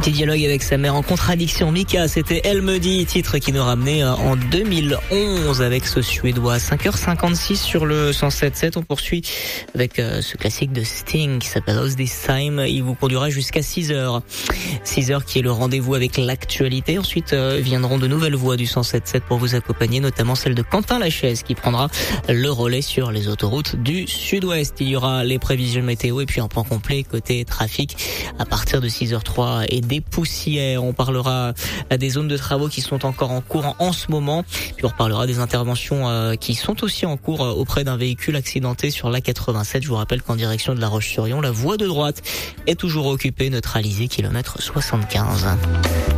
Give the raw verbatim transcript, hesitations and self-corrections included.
Petit dialogue avec sa mère en contradiction. Mika, c'était Elle me dit, titre qui nous ramenait en deux mille onze avec ce Suédois. cinq heures cinquante-six sur le cent sept virgule sept. On poursuit avec ce classique de Sting qui s'appelle All This Time. Il vous conduira jusqu'à six heures. six heures qui est le rendez-vous avec l'actualité. Ensuite viendront de nouvelles voix du cent sept virgule sept pour vous accompagner, notamment celle de Quentin Lachaise qui prendra le relais sur les autoroutes du Sud-Ouest. Il y aura les prévisions météo et puis un point complet côté trafic à partir de six heures trois et des poussières. On parlera des zones de travaux qui sont encore en cours en ce moment. Puis on reparlera des interventions qui sont aussi en cours auprès d'un véhicule accidenté sur l'A quatre-vingt-sept. Je vous rappelle qu'en direction de La Roche-sur-Yon, la voie de droite est toujours occupée, neutralisée, kilomètre soixante-quinze.